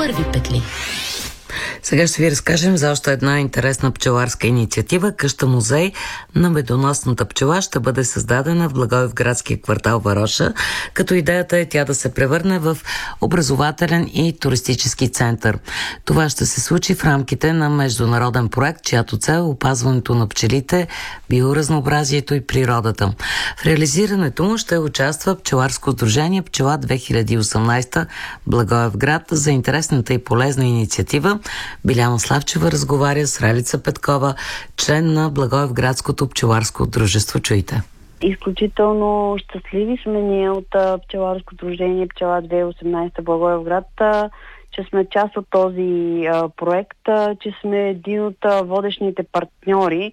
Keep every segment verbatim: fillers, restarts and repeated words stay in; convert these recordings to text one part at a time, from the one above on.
първи петли. Сега ще ви разкажем за още една интересна пчеларска инициатива. Къща-музей на медоносната пчела ще бъде създадена в Благоевградския квартал Вароша, като идеята е тя да се превърне в образователен и туристически център. Това ще се случи в рамките на международен проект, чиято цел е опазването на пчелите, биоразнообразието и природата. В реализирането му ще участва пчеларско сдружение Пчела две хиляди и осемнадесета Благоевград. За интересната и полезна инициатива Биляна Славчева разговаря с Ралица Петкова, член на Благоевградското пчеларско дружество. Чуйте. Изключително щастливи сме ние от пчеларско дружение Пчела две хиляди и осемнадесета Благоевград, че сме част от този а, проект, а, че сме един от а, водещите партньори.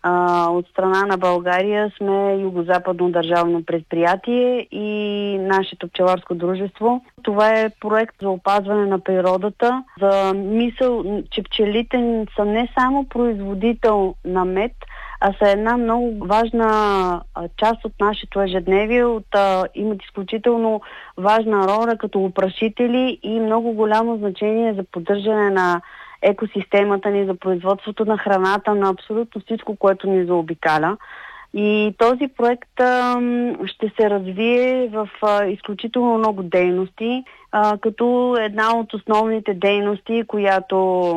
А, от страна на България сме Югозападно държавно предприятие и нашето пчеларско дружество. Това е проект за опазване на природата, за мисъл, че пчелите са не само производител на мед, а са една много важна а, част от нашето ежедневие, от, а, имат изключително важна роля като опрашители и много голямо значение за поддържане на екосистемата ни, за производството на храната, на абсолютно всичко, което ни заобикаля. И този проект а, ще се развие в а, изключително много дейности, а, като една от основните дейности, която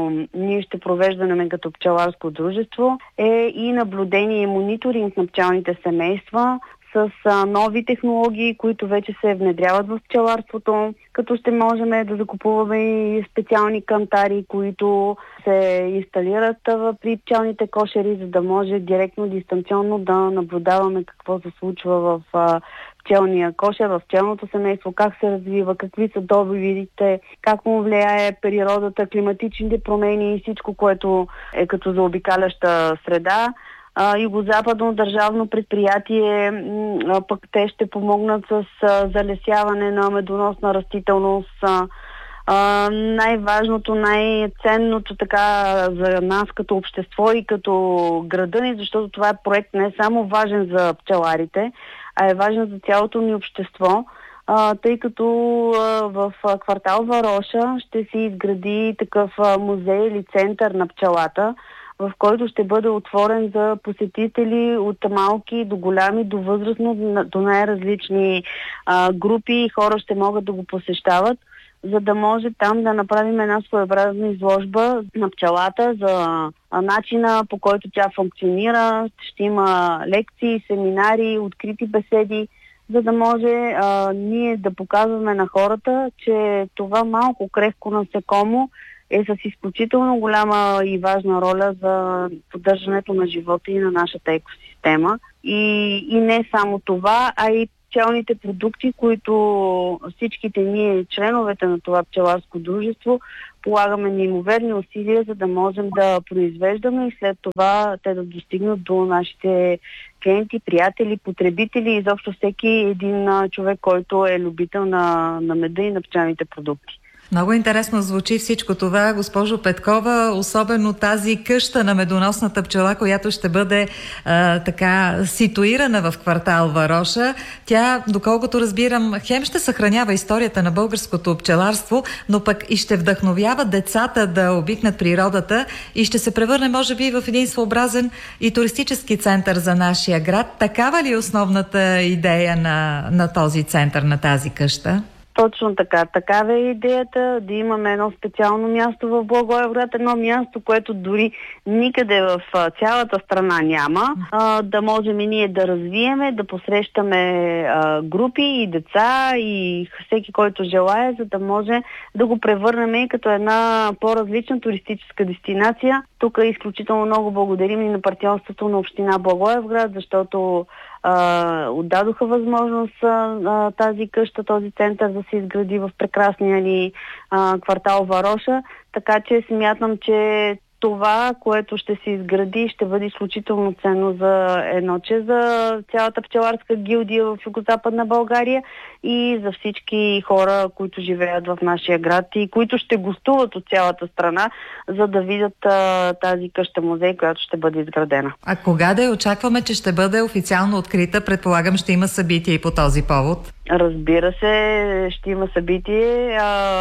ние ще провеждаме като пчеларско дружество, е и наблюдение и мониторинг на пчелните семейства с а, нови технологии, които вече се внедряват в пчеларството, като ще можем да закупуваме и специални кантари, които се инсталират а, при пчелните кошери, за да може директно, дистанционно да наблюдаваме какво се случва в а, пчелния кошер, в пчелното семейство, как се развива, какви са добивите, как му влияе природата, климатичните промени и всичко, което е като заобикаляща среда. Uh, Югозападно държавно предприятие, uh, пък те ще помогнат с uh, залесяване на медоносна растителност. Uh, uh, най-важното, най-ценното така за нас като общество и като града ни, защото това е проект не само важен за пчеларите, а е важен за цялото ни общество, uh, тъй като uh, в uh, квартал Вароша ще се изгради такъв uh, музей или център на пчелата, в който ще бъде отворен за посетители от малки до голями, до възрастно, до най-различни а, групи и хора ще могат да го посещават, за да може там да направим една своеобразна изложба на пчелата за а, начина, по който тя функционира. Ще има лекции, семинари, открити беседи, за да може а, ние да показваме на хората, че това малко крехко насекомо е с изключително голяма и важна роля за поддържането на живота и на нашата екосистема. И, и не само това, а и пчелните продукти, които всичките ние, членовете на това пчеларско дружество, полагаме неимоверни усилия, за да можем да произвеждаме и след това те да достигнат до нашите клиенти, приятели, потребители и изобщо всеки един човек, който е любител на, на меда и на пчелните продукти. Много интересно звучи всичко това, госпожо Петкова, особено тази къща на медоносната пчела, която ще бъде а, така ситуирана в квартал Вароша. Тя, доколкото разбирам, хем ще съхранява историята на българското пчеларство, но пък и ще вдъхновява децата да обикнат природата и ще се превърне, може би, в един своеобразен и туристически център за нашия град. Такава ли е основната идея на, на този център, на тази къща? Точно така. Такава е идеята да имаме едно специално място в Благоевград, едно място, което дори никъде в цялата страна няма, а, да можем и ние да развиеме, да посрещаме а, групи и деца и всеки, който желае, за да може да го превърнем и като една по-различна туристическа дестинация. Тук изключително много благодарим и на партньорството на община Благоевград, защото Uh, отдадоха възможност uh, тази къща, този център да се изгради в прекрасния ни uh, квартал Вароша, така че смятам, че това, което ще се изгради, ще бъде изключително ценно за едно, че за цялата пчеларска гилдия в Югозападна България и за всички хора, които живеят в нашия град и които ще гостуват от цялата страна, за да видят а, тази къща музей, която ще бъде изградена. А кога да я очакваме, че ще бъде официално открита? Предполагам, ще има събитие и по този повод. Разбира се, ще има събитие. А,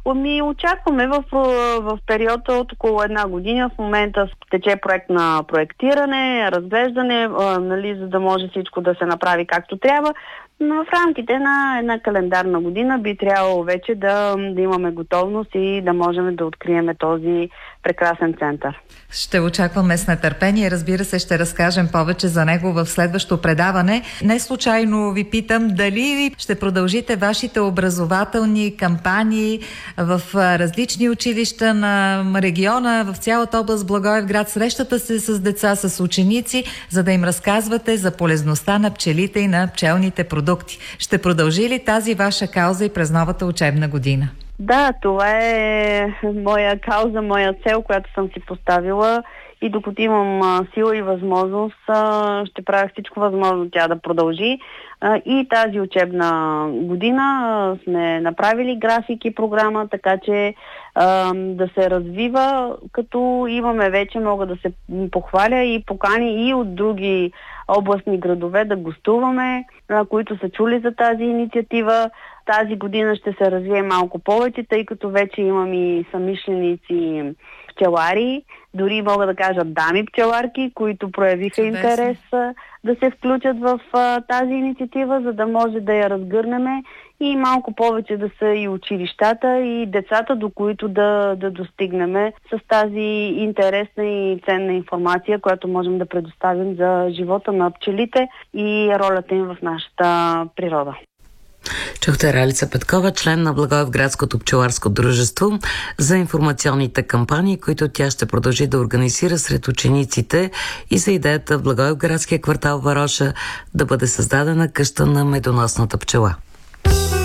Ами, очакваме в, в периода от около една година. В момента тече проект на проектиране, разглеждане, а, нали, за да може всичко да се направи както трябва. Но в рамките на една календарна година би трябвало вече да, да имаме готовност и да можем да открием този прекрасен център. Ще очакваме с нетърпение. Разбира се, ще разкажем повече за него в следващо предаване. Не случайно ви питам дали ще продължите вашите образователни кампании в различни училища на региона, в цялата област Благоевград. Срещате се с деца, с ученици, за да им разказвате за полезността на пчелите и на пчелните продукти. Ще продължи ли тази ваша кауза и през новата учебна година? Да, това е моя кауза, моя цел, която съм си поставила, и докато имам а, сила и възможност, а, ще правя всичко възможно тя да продължи. А, и тази учебна година а, сме направили график и програма, така че а, да се развива, като имаме вече, мога да се похваля и покани и от други областни градове да гостуваме, а, които са чули за тази инициатива. Тази година ще се развие малко повече, тъй като вече имам и съмишленици пчелари, дори мога да кажа дами пчеларки, които проявиха Чудесно. интерес да се включат в а, тази инициатива, за да може да я разгърнеме и малко повече да са и училищата и децата, до които да, да достигнем с тази интересна и ценна информация, която можем да предоставим за живота на пчелите и ролята им в нашата природа. Чухте Ралица Петкова, член на Благоевградското пчеларско дружество, за информационните кампании, които тя ще продължи да организира сред учениците, и за идеята в Благоевградския квартал Вароша да бъде създадена къща на медоносната пчела.